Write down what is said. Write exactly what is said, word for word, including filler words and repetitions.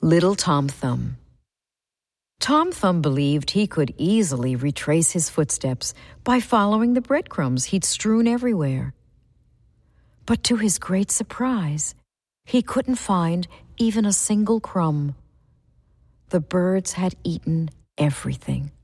Little Tom Thumb. Tom Thumb believed he could easily retrace his footsteps by following the breadcrumbs he'd strewn everywhere. But to his great surprise, he couldn't find even a single crumb. The birds had eaten everything.